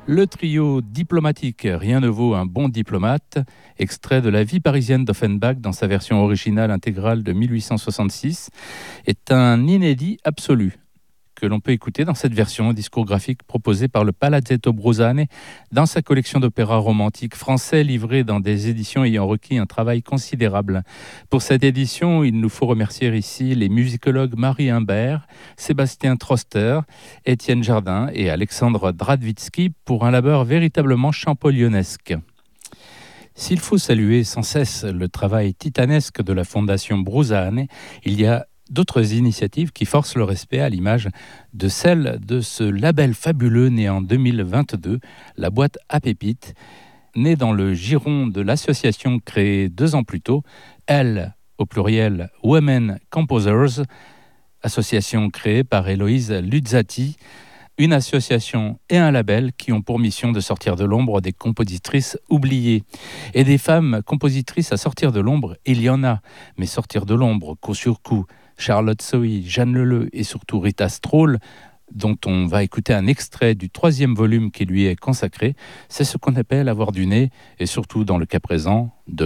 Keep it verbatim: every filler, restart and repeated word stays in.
Le trio diplomatique Rien ne vaut un bon diplomate, extrait de La vie parisienne d'Offenbach dans sa version originale intégrale de mille huit cent soixante-six, est un inédit absolu que l'on peut écouter dans cette version discographique proposée par le Palazzetto Brusane dans sa collection d'opéras romantiques français livrés dans des éditions ayant requis un travail considérable. Pour cette édition, il nous faut remercier ici les musicologues Marie Imbert, Sébastien Troster, Étienne Jardin et Alexandre Dradvitsky pour un labeur véritablement champollionnесque. S'il faut saluer sans cesse le travail titanesque de la Fondation Brusane, il y a d'autres initiatives qui forcent le respect à l'image de celle de ce label fabuleux né en deux mille vingt-deux, la boîte à pépites, née dans le giron de l'association créée deux ans plus tôt, elle, au pluriel Women Composers, association créée par Héloïse Luzzati, une association et un label qui ont pour mission de sortir de l'ombre des compositrices oubliées. Et des femmes compositrices à sortir de l'ombre, il y en a, mais sortir de l'ombre, coup sur coup, Charlotte Sohi, Jeanne Leleu et surtout Rita Stroll, dont on va écouter un extrait du troisième volume qui lui est consacré, c'est ce qu'on appelle avoir du nez, et surtout dans le cas présent, de